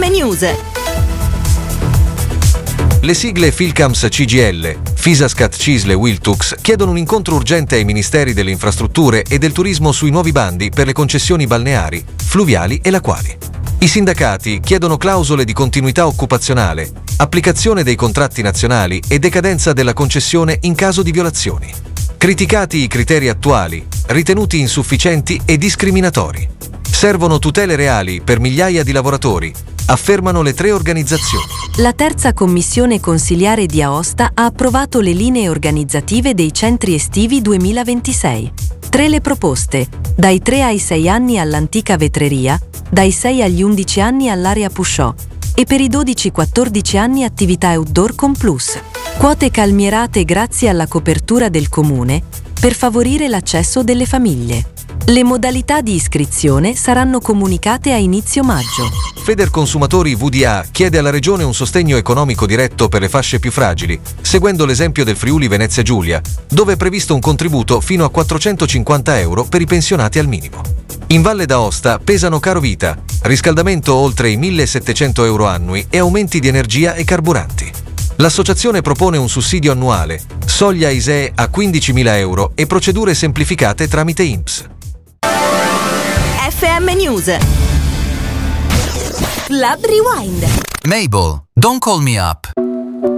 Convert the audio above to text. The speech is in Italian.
News. Le sigle Filcams CGL, Fisascat Cisle Wiltux chiedono un incontro urgente ai Ministeri delle Infrastrutture e del Turismo sui nuovi bandi per le concessioni balneari, fluviali e lacuali. I sindacati chiedono clausole di continuità occupazionale, applicazione dei contratti nazionali e decadenza della concessione in caso di violazioni. Criticati i criteri attuali, ritenuti insufficienti e discriminatori. Servono tutele reali per migliaia di lavoratori, affermano le 3 organizzazioni. La terza commissione consiliare di Aosta ha approvato le linee organizzative dei centri estivi 2026. 3 le proposte, dai 3 ai 6 anni all'antica vetreria, dai 6 agli 11 anni all'area Pusciò e per i 12-14 anni attività outdoor con plus. Quote calmierate grazie alla copertura del comune per favorire l'accesso delle famiglie. Le modalità di iscrizione saranno comunicate a inizio maggio. Federconsumatori VDA chiede alla Regione un sostegno economico diretto per le fasce più fragili, seguendo l'esempio del Friuli Venezia Giulia, dove è previsto un contributo fino a 450 euro per i pensionati al minimo. In Valle d'Aosta pesano caro vita, riscaldamento oltre i 1.700 euro annui e aumenti di energia e carburanti. L'associazione propone un sussidio annuale, soglia ISEE a 15.000 euro e procedure semplificate tramite INPS. FM News. Club Rewind. Mabel, don't call me up.